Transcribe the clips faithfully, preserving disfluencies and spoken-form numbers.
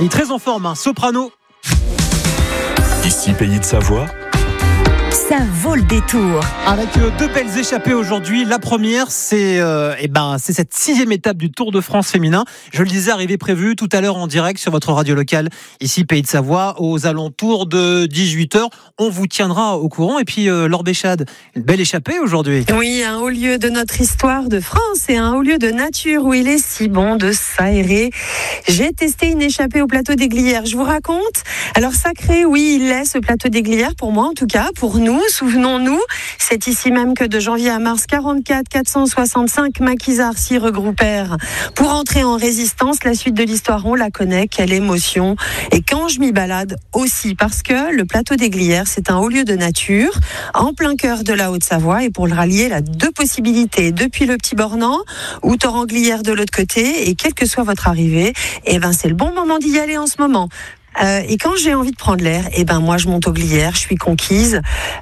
Il est très en forme, hein, soprano. Ici, Pays de Savoie. Ça vaut le détour. Avec euh, deux belles échappées aujourd'hui. La première, c'est euh, eh ben, c'est cette sixième étape du Tour de France féminin. Je le disais, arrivée prévue tout à l'heure en direct sur votre radio locale, ici Pays de Savoie, aux alentours de dix-huit heures. On vous tiendra au courant. Et puis, euh, Laure Béchade, une belle échappée aujourd'hui. Oui, un haut lieu de notre histoire de France et un haut lieu de nature où il est si bon de s'aérer. J'ai testé une échappée au plateau des Glières. Je vous raconte. Alors, sacré, oui, il est ce plateau des Glières, pour moi en tout cas, pour nous. Souvenons-nous, c'est ici même que de janvier à mars, quarante-quatre quatre cent soixante-cinq maquisards s'y regroupèrent pour entrer en résistance. La suite de l'histoire, on la connaît. Quelle émotion. Et quand je m'y balade aussi, parce que le plateau des Glières, c'est un haut lieu de nature en plein cœur de la Haute-Savoie. Et pour le rallier, il a deux possibilités. Depuis le Petit Bornand ou Torrent-Glières de l'autre côté. Et quelle que soit votre arrivée, eh ben, c'est le bon moment d'y aller en ce moment. Euh, et quand j'ai envie de prendre l'air, eh ben moi je monte aux Glières, je suis conquise.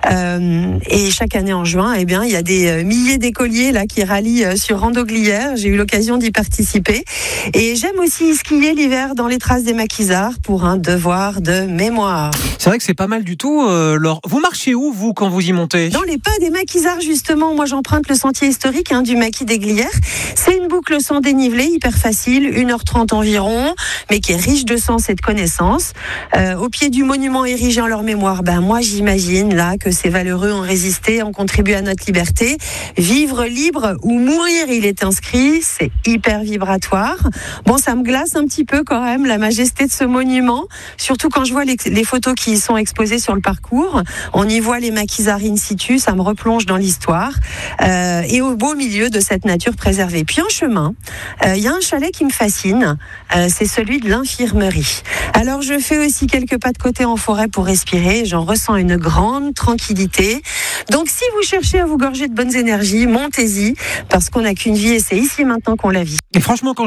Euh, et chaque année en juin, eh bien il y a des euh, milliers d'écoliers là qui rallient euh, sur Rando Glières. J'ai eu l'occasion d'y participer. Et j'aime aussi skier l'hiver dans les traces des maquisards pour un devoir de mémoire. C'est vrai que c'est pas mal du tout. Euh, Laure. Vous marchez où vous quand vous y montez ? Dans les pas des maquisards justement. Moi j'emprunte le sentier historique hein, du maquis des Glières. C'est une boucle sans dénivelé, hyper facile, une heure trente environ, mais qui est riche de sens et de connaissances. Euh, au pied du monument érigé en leur mémoire, ben moi j'imagine là que ces valeureux ont résisté, ont contribué à notre liberté. Vivre libre ou mourir, il est inscrit, c'est hyper vibratoire. Bon, ça me glace un petit peu quand même la majesté de ce monument, surtout quand je vois les, les photos qui y sont exposées sur le parcours. On y voit les maquisards in situ, ça me replonge dans l'histoire euh, et au beau milieu de cette nature préservée. Puis en chemin, il euh, y a un chalet qui me fascine, euh, c'est celui de l'infirmerie. Alors je fais aussi quelques pas de côté en forêt pour respirer. J'en ressens une grande tranquillité. Donc si vous cherchez à vous gorger de bonnes énergies, montez-y, parce qu'on n'a qu'une vie et c'est ici et maintenant qu'on la vit. Et franchement, quand